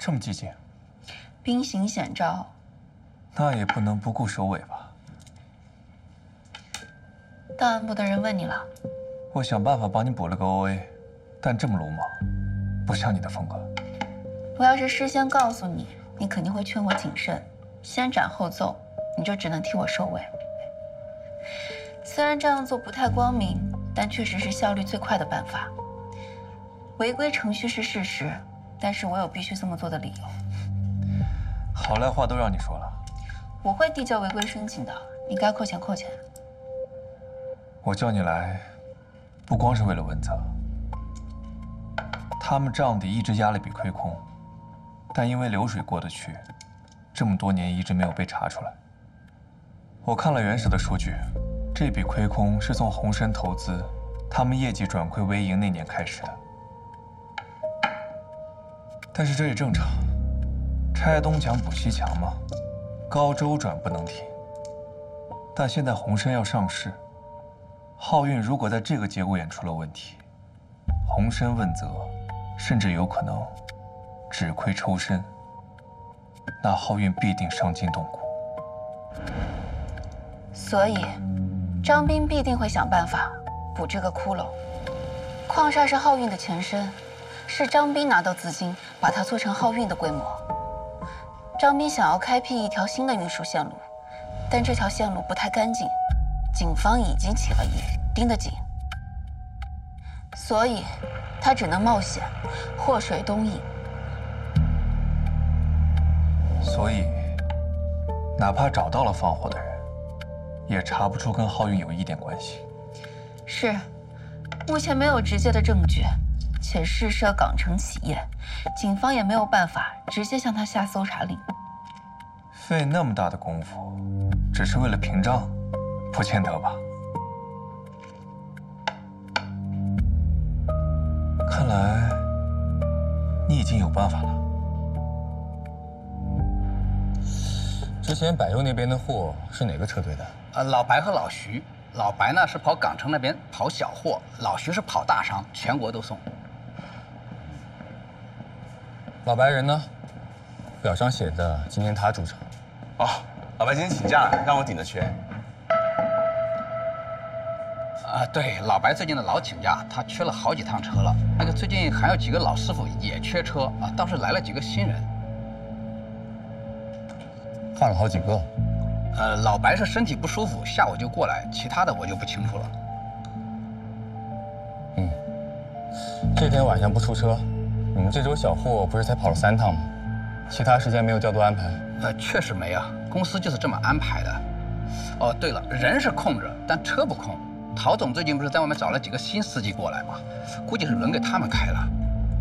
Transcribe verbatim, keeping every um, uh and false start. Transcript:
这么激进？ 兵行险招。 那也不能不顾首尾吧？ 档案部的人问你了？ 我想办法帮你补了个 O A， 但这么鲁莽，不像你的风格。 我要是事先告诉你，你肯定会劝我谨慎，先斩后奏，你就只能替我收尾。虽然这样做不太光明，但确实是效率最快的办法。违规程序是事实，但是我有必须这么做的理由。 好赖话都让你说了。 我会递交违规申请的，你该扣钱扣钱。 我叫你来，不光是为了问责。他们账底一直压了笔亏空，但因为流水过得去，这么多年一直没有被查出来。我看了原始的数据，这笔亏空是从鸿深投资他们业绩转亏为盈那年开始的。但是这也正常，拆东墙补西墙嘛，高周转不能停。但现在鸿深要上市，浩运如果在这个节骨眼出了问题，鸿深问责，甚至有可能止亏抽身，那浩运必定伤筋动骨。 所以，张斌必定会想办法补这个窟窿。矿砂是浩运的前身，是张斌拿到资金，把它做成浩运的规模。张斌想要开辟一条新的运输线路，但这条线路不太干净，警方已经起了疑，盯得紧。所以，他只能冒险，祸水东引。 所以，哪怕找到了放火的人，也查不出跟浩运有一点关系。 是，目前没有直接的证据，且事涉港城企业，警方也没有办法直接向他下搜查令。 费那么大的功夫，只是为了屏障，不见得吧？看来你已经有办法了。 之前百佑那边的货是哪个车队的？ 呃，老白和老徐。老白呢是跑港城那边跑小货，老徐是跑大商，全国都送。 老白人呢？表上写的今天他主场。 哦，老白今天请假了，让我顶着去。 啊，对，老白最近的老请假，他缺了好几趟车了。那个最近还有几个老师傅也缺车啊，倒是来了几个新人。 换了好几个。 呃，老白是身体不舒服，下午就过来，其他的我就不清楚了。 嗯，这天晚上不出车，你们这周小货不是才跑了三趟吗？其他时间没有调度安排？ 呃，确实没啊，公司就是这么安排的。哦，对了，人是空着，但车不空。陶总最近不是在外面找了几个新司机过来吗？估计是轮给他们开了。